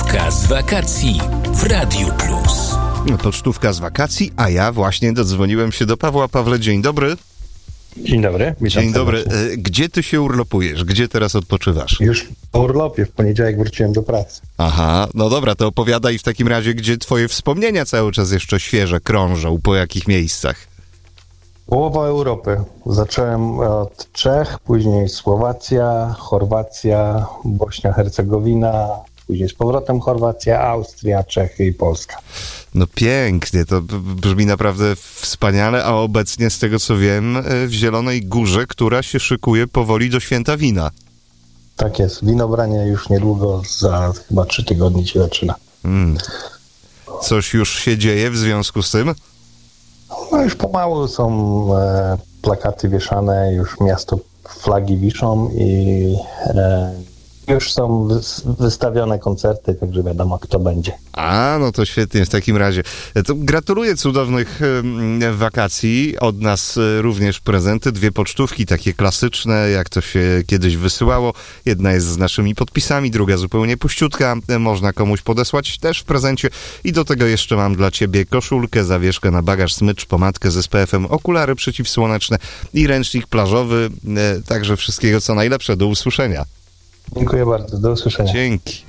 Pocztówka z wakacji w Radiu Plus. Pocztówka z wakacji, a ja właśnie dodzwoniłem się do Pawła. Pawle, dzień dobry. Dzień dobry. Witam Dzień dobry. serdecznie. Gdzie ty się urlopujesz? Gdzie teraz odpoczywasz? Już po urlopie, w poniedziałek wróciłem do pracy. Aha, no dobra, to opowiadaj w takim razie, gdzie twoje wspomnienia cały czas jeszcze świeże krążą, po jakich miejscach? Połowa Europy. Zacząłem od Czech, później Słowacja, Chorwacja, Bośnia-Hercegowina, później z powrotem Chorwacja, Austria, Czechy i Polska. No pięknie, to brzmi naprawdę wspaniale, a obecnie z tego co wiem w Zielonej Górze, która się szykuje powoli do Święta Wina. Tak jest. Winobranie już niedługo, za chyba 3 tygodnie się zaczyna. Coś już się dzieje w związku z tym? No już pomału są plakaty wieszane, już miasto flagi wiszą i już są wystawione koncerty, także wiadomo kto będzie. A, no to świetnie w takim razie. To gratuluję cudownych wakacji. Od nas również prezenty, 2 pocztówki, takie klasyczne, jak to się kiedyś wysyłało. Jedna jest z naszymi podpisami, druga zupełnie puściutka. Można komuś podesłać też w prezencie. I do tego jeszcze mam dla ciebie koszulkę, zawieszkę na bagaż, smycz, pomadkę z SPF-em, okulary przeciwsłoneczne i ręcznik plażowy. Także wszystkiego co najlepsze. Do usłyszenia. Dziękuję bardzo. Do usłyszenia. Dzięki.